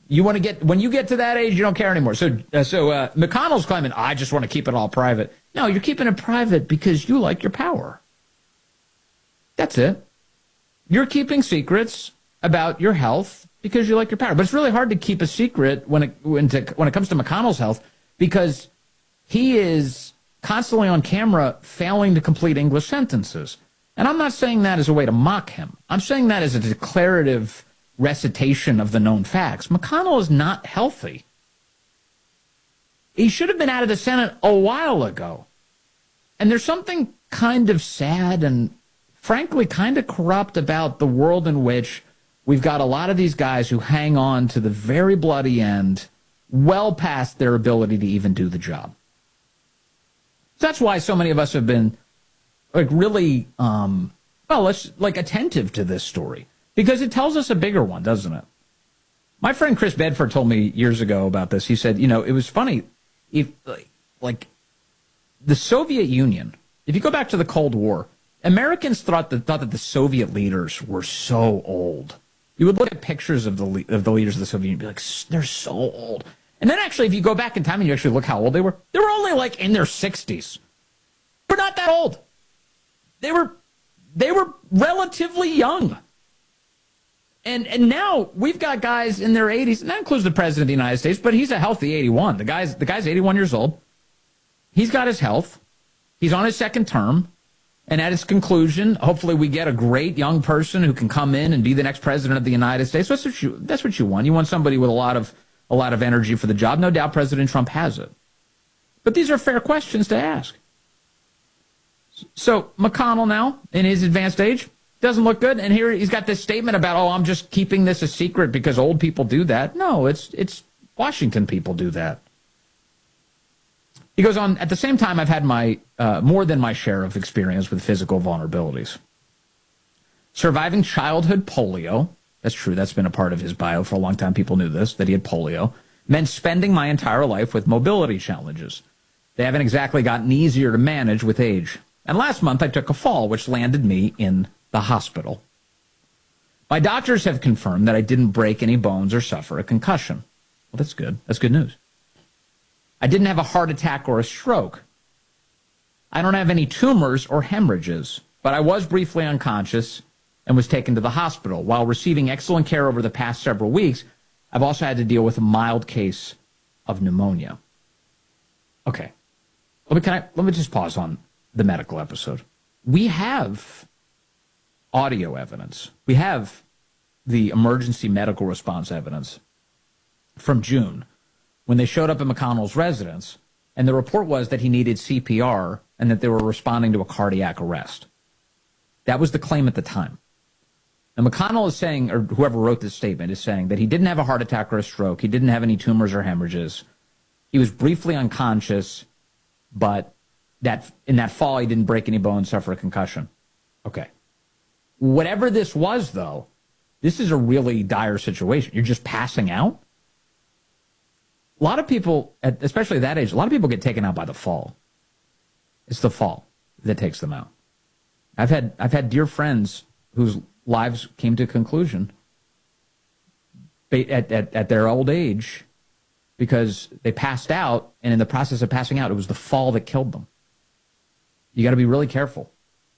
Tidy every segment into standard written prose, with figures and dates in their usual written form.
You want to get, when you get to that age, you don't care anymore. So McConnell's claiming, I just want to keep it all private. No, you're keeping it private because you like your power. That's it. You're keeping secrets about your health because you like your power. But it's really hard to keep a secret when it comes to McConnell's health, because he is constantly on camera failing to complete English sentences. And I'm not saying that as a way to mock him. I'm saying that as a declarative recitation of the known facts. McConnell is not healthy. He should have been out of the Senate a while ago. And there's something kind of sad and frankly kind of corrupt about the world in which we've got a lot of these guys who hang on to the very bloody end, well past their ability to even do the job. That's why so many of us have been really attentive to this story, because it tells us a bigger one, doesn't it? My friend Chris Bedford told me years ago about this. He said, it was funny, if the Soviet Union, if you go back to the Cold War, Americans thought that the Soviet leaders were so old. You would look at pictures of the leaders of the Soviet Union and be like, they're so old. And then actually, if you go back in time and you actually look how old they were only like in their 60s. They're not that old. They were relatively young. And now we've got guys in their 80s, and that includes the President of the United States, but he's a healthy 81. The guy's 81 years old. He's got his health. He's on his second term. And at its conclusion, hopefully we get a great young person who can come in and be the next president of the United States. That's what you want. You want somebody with a lot of energy for the job. No doubt President Trump has it. But these are fair questions to ask. So McConnell now, in his advanced age, doesn't look good. And here he's got this statement about, I'm just keeping this a secret because old people do that. No, it's Washington people do that. He goes on, at the same time, I've had my more than my share of experience with physical vulnerabilities. Surviving childhood polio, that's true, that's been a part of his bio for a long time. People knew this, that he had polio, meant spending my entire life with mobility challenges. They haven't exactly gotten easier to manage with age. And last month, I took a fall, which landed me in the hospital. My doctors have confirmed that I didn't break any bones or suffer a concussion. Well, that's good. That's good news. I didn't have a heart attack or a stroke. I don't have any tumors or hemorrhages, but I was briefly unconscious and was taken to the hospital. While receiving excellent care over the past several weeks, I've also had to deal with a mild case of pneumonia. Okay. Let me just pause on the medical episode. We have audio evidence. We have the emergency medical response evidence from June, when they showed up at McConnell's residence, and the report was that he needed CPR and that they were responding to a cardiac arrest. That was the claim at the time. And McConnell is saying, or whoever wrote this statement is saying, that he didn't have a heart attack or a stroke. He didn't have any tumors or hemorrhages. He was briefly unconscious, but that in that fall, he didn't break any bones, suffer a concussion. Okay. Whatever this was, though, this is a really dire situation. You're just passing out. A lot of people, especially at that age, a lot of people get taken out by the fall. It's the fall that takes them out. I've had dear friends whose lives came to a conclusion at their old age because they passed out, and in the process of passing out, it was the fall that killed them. You got to be really careful.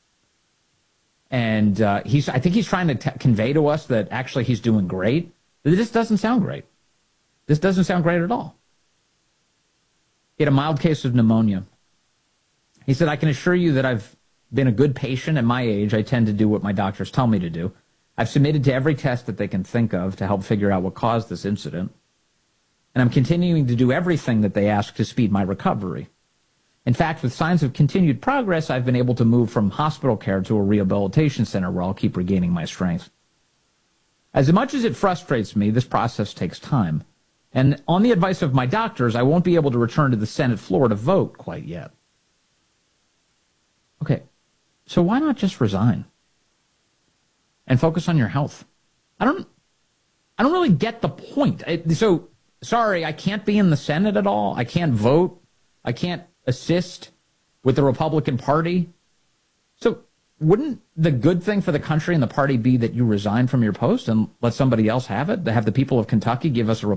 And I think he's trying to convey to us that actually he's doing great. This doesn't sound great. This doesn't sound great at all. He had a mild case of pneumonia. He said, I can assure you that I've been a good patient. At my age, I tend to do what my doctors tell me to do. I've submitted to every test that they can think of to help figure out what caused this incident. And I'm continuing to do everything that they ask to speed my recovery. In fact, with signs of continued progress, I've been able to move from hospital care to a rehabilitation center where I'll keep regaining my strength. As much as it frustrates me, this process takes time. And on the advice of my doctors, I won't be able to return to the Senate floor to vote quite yet. Okay, so why not just resign and focus on your health? I don't really get the point. So, sorry, I can't be in the Senate at all. I can't vote. I can't assist with the Republican Party. So wouldn't the good thing for the country and the party be that you resign from your post and let somebody else have it? To have the people of Kentucky give us a